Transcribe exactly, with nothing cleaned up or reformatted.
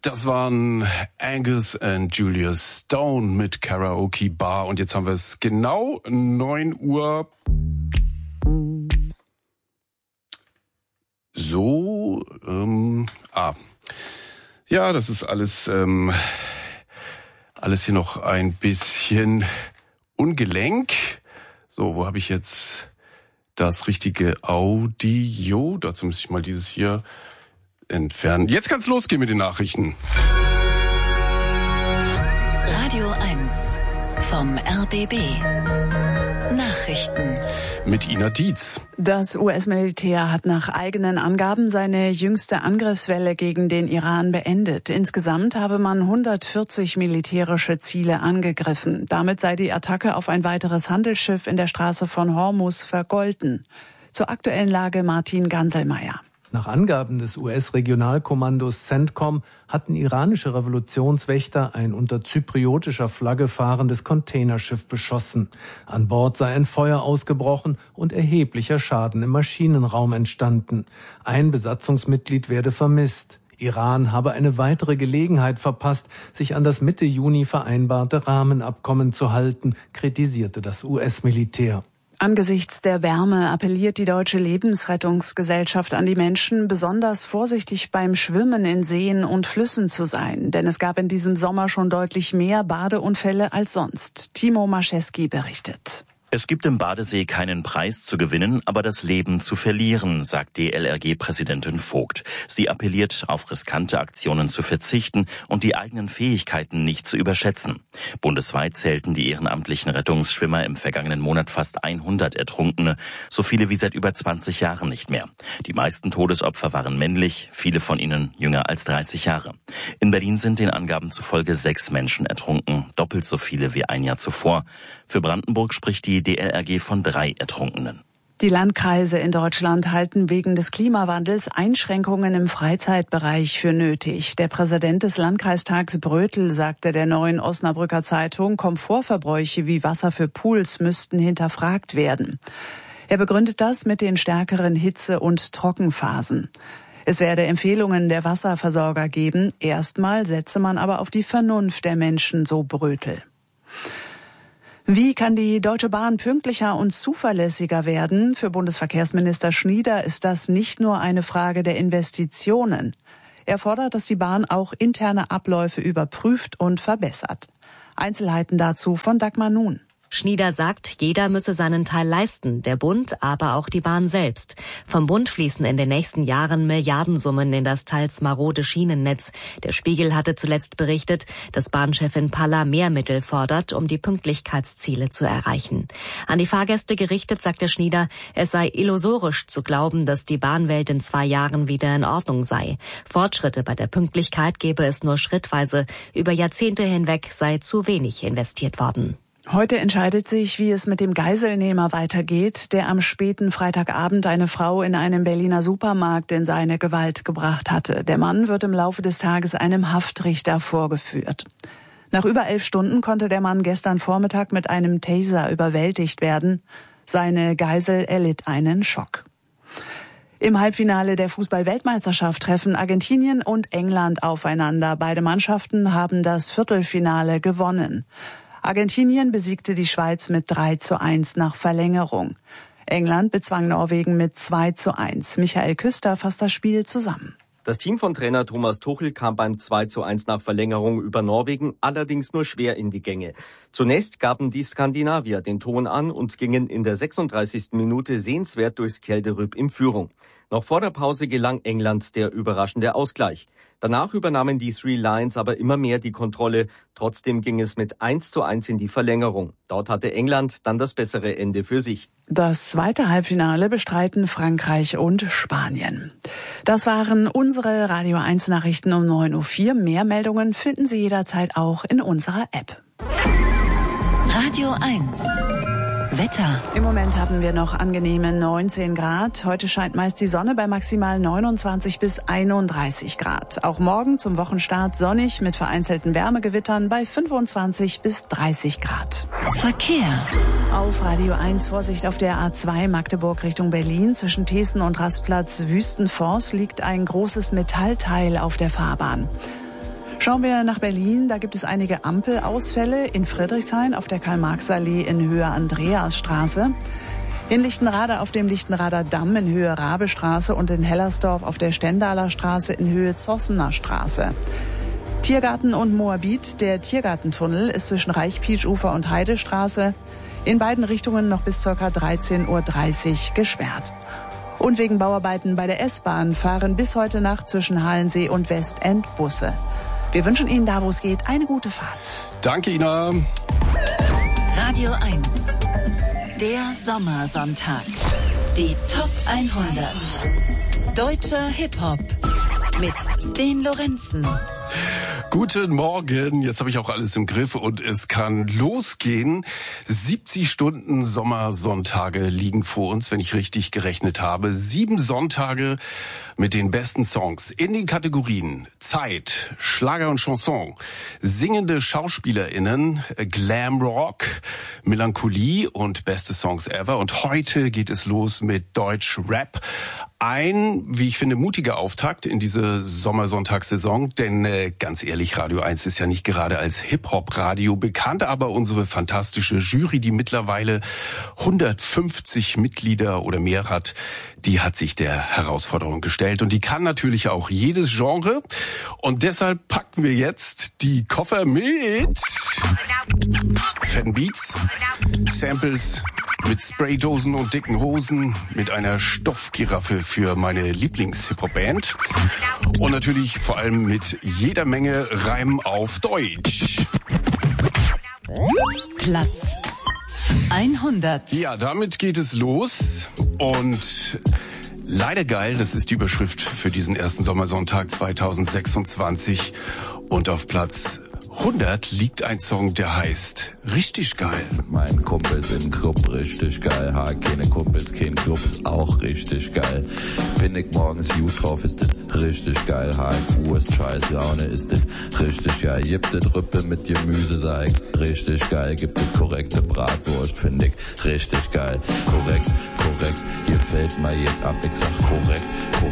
Das waren Angus und Julius Stone mit Karaoke Bar. Und jetzt haben wir es genau neun Uhr. So, ähm, ah. Ja, das ist alles, ähm, alles hier noch ein bisschen ungelenk. So, wo habe ich jetzt das richtige Audio? Dazu müsste ich mal dieses hier entfernen. Jetzt kann's losgehen mit den Nachrichten. Radio eins vom R B B. Nachrichten. Mit Ina Dietz. Das U S-Militär hat nach eigenen Angaben seine jüngste Angriffswelle gegen den Iran beendet. Insgesamt habe man hundertvierzig militärische Ziele angegriffen. Damit sei die Attacke auf ein weiteres Handelsschiff in der Straße von Hormuz vergolten. Zur aktuellen Lage Martin Ganselmeier. Nach Angaben des U S-Regionalkommandos CENTCOM hatten iranische Revolutionswächter ein unter zypriotischer Flagge fahrendes Containerschiff beschossen. An Bord sei ein Feuer ausgebrochen und erheblicher Schaden im Maschinenraum entstanden. Ein Besatzungsmitglied werde vermisst. Iran habe eine weitere Gelegenheit verpasst, sich an das Mitte Juni vereinbarte Rahmenabkommen zu halten, kritisierte das U S-Militär. Angesichts der Wärme appelliert die Deutsche Lebensrettungsgesellschaft an die Menschen, besonders vorsichtig beim Schwimmen in Seen und Flüssen zu sein. Denn es gab in diesem Sommer schon deutlich mehr Badeunfälle als sonst. Timo Mascheski berichtet. Es gibt im Badesee keinen Preis zu gewinnen, aber das Leben zu verlieren, sagt D L R G-Präsidentin Vogt. Sie appelliert, auf riskante Aktionen zu verzichten und die eigenen Fähigkeiten nicht zu überschätzen. Bundesweit zählten die ehrenamtlichen Rettungsschwimmer im vergangenen Monat fast hundert Ertrunkene, so viele wie seit über zwanzig Jahren nicht mehr. Die meisten Todesopfer waren männlich, viele von ihnen jünger als dreißig Jahre. In Berlin sind den Angaben zufolge sechs Menschen ertrunken, doppelt so viele wie ein Jahr zuvor. Für Brandenburg spricht die D L R G von drei Ertrunkenen. Die Landkreise in Deutschland halten wegen des Klimawandels Einschränkungen im Freizeitbereich für nötig. Der Präsident des Landkreistags Brötel sagte der Neuen Osnabrücker Zeitung, Komfortverbräuche wie Wasser für Pools müssten hinterfragt werden. Er begründet das mit den stärkeren Hitze- und Trockenphasen. Es werde Empfehlungen der Wasserversorger geben. Erstmal setze man aber auf die Vernunft der Menschen, so Brötel. Wie kann die Deutsche Bahn pünktlicher und zuverlässiger werden? Für Bundesverkehrsminister Schnieder ist das nicht nur eine Frage der Investitionen. Er fordert, dass die Bahn auch interne Abläufe überprüft und verbessert. Einzelheiten dazu von Dagmar Nun. Schnieder sagt, jeder müsse seinen Teil leisten, der Bund, aber auch die Bahn selbst. Vom Bund fließen in den nächsten Jahren Milliardensummen in das teils marode Schienennetz. Der Spiegel hatte zuletzt berichtet, dass Bahnchefin Palla mehr Mittel fordert, um die Pünktlichkeitsziele zu erreichen. An die Fahrgäste gerichtet sagte Schnieder, es sei illusorisch zu glauben, dass die Bahnwelt in zwei Jahren wieder in Ordnung sei. Fortschritte bei der Pünktlichkeit gebe es nur schrittweise. Über Jahrzehnte hinweg sei zu wenig investiert worden. Heute entscheidet sich, wie es mit dem Geiselnehmer weitergeht, der am späten Freitagabend eine Frau in einem Berliner Supermarkt in seine Gewalt gebracht hatte. Der Mann wird im Laufe des Tages einem Haftrichter vorgeführt. Nach über elf Stunden konnte der Mann gestern Vormittag mit einem Taser überwältigt werden. Seine Geisel erlitt einen Schock. Im Halbfinale der Fußball-Weltmeisterschaft treffen Argentinien und England aufeinander. Beide Mannschaften haben das Viertelfinale gewonnen. Argentinien besiegte die Schweiz mit drei zu eins nach Verlängerung. England bezwang Norwegen mit zwei zu eins. Michael Küster fasst das Spiel zusammen. Das Team von Trainer Thomas Tuchel kam beim zwei zu eins nach Verlängerung über Norwegen allerdings nur schwer in die Gänge. Zunächst gaben die Skandinavier den Ton an und gingen in der sechsunddreißigsten Minute sehenswert durchs Kelderüb in Führung. Noch vor der Pause gelang England der überraschende Ausgleich. Danach übernahmen die Three Lions aber immer mehr die Kontrolle. Trotzdem ging es mit eins zu eins in die Verlängerung. Dort hatte England dann das bessere Ende für sich. Das zweite Halbfinale bestreiten Frankreich und Spanien. Das waren unsere Radio eins Nachrichten um neun Uhr vier. Mehr Meldungen finden Sie jederzeit auch in unserer App. Radio eins. Wetter. Im Moment haben wir noch angenehme neunzehn Grad. Heute scheint meist die Sonne bei maximal neunundzwanzig bis einunddreißig Grad. Auch morgen zum Wochenstart sonnig mit vereinzelten Wärmegewittern bei fünfundzwanzig bis dreißig Grad. Verkehr. Auf Radio eins Vorsicht auf der A zwei Magdeburg Richtung Berlin. Zwischen Thesen und Rastplatz Wüstenforst liegt ein großes Metallteil auf der Fahrbahn. Schauen wir nach Berlin. Da gibt es einige Ampelausfälle in Friedrichshain auf der Karl-Marx-Allee in Höhe Andreasstraße. In Lichtenrade auf dem Lichtenrader Damm in Höhe Rabestraße und in Hellersdorf auf der Stendaler Straße in Höhe Zossener Straße. Tiergarten und Moabit, der Tiergartentunnel ist zwischen Reichpietsch-Ufer und Heidestraße in beiden Richtungen noch bis ca. dreizehn Uhr dreißig gesperrt. Und wegen Bauarbeiten bei der S-Bahn fahren bis heute Nacht zwischen Halensee und Westend Busse. Wir wünschen Ihnen da, wo es geht, eine gute Fahrt. Danke, Ina. Radio eins. Der Sommersonntag. Die Top hundert. Deutscher Hip-Hop. Mit Sten Lorenzen. Guten Morgen, jetzt habe ich auch alles im Griff und es kann losgehen. siebzig Stunden Sommersonntage liegen vor uns, wenn ich richtig gerechnet habe. Sieben Sonntage mit den besten Songs in den Kategorien Zeit, Schlager und Chanson, singende SchauspielerInnen, Glam Rock, Melancholie und beste Songs ever. Und heute geht es los mit Deutsch Rap. Ein, wie ich finde, mutiger Auftakt in diese Sommersonntagssaison, denn äh, ganz ehrlich, Radio eins ist ja nicht gerade als Hip-Hop-Radio bekannt, aber unsere fantastische Jury, die mittlerweile hundertfünfzig Mitglieder oder mehr hat, die hat sich der Herausforderung gestellt und die kann natürlich auch jedes Genre und deshalb packen wir jetzt die Koffer mit fetten Beats, Samples, mit Spraydosen und dicken Hosen, mit einer Stoffgiraffe für meine Lieblings-Hip-Hop-Band und natürlich vor allem mit jeder Menge Reim auf Deutsch. Platz hundert. Ja, damit geht es los und leider geil, das ist die Überschrift für diesen ersten Sommersonntag zweitausendsechsundzwanzig und auf Platz hundert liegt ein Song, der heißt Richtig geil. Mit meinen Kumpels im Club richtig geil. Ha, keine Kumpels, kein Club ist auch richtig geil. Bin ich morgens gut drauf, ist das richtig geil. H F U ist scheiß Laune, ist das richtig geil. Gibt das Rüppe mit Gemüse, sag ich, richtig geil. Gibt das korrekte Bratwurst, find ich richtig geil. Korrekt, korrekt, ihr fällt mal jetzt ab, ich sag korrekt,